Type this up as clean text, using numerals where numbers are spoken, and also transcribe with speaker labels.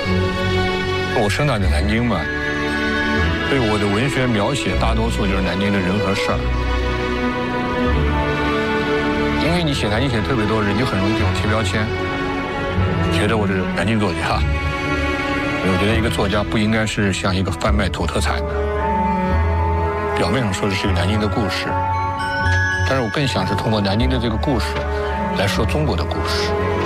Speaker 1: 我生长在南京嘛，所以我的文学描写大多数就是南京的人和事儿。因为你写南京写特别多人，就很容易给我贴标签，觉得我是南京作家。我觉得一个作家不应该是像一个贩卖土特产的，表面上说的是一个南京的故事，但是我更想是通过南京的这个故事来说中国的故事。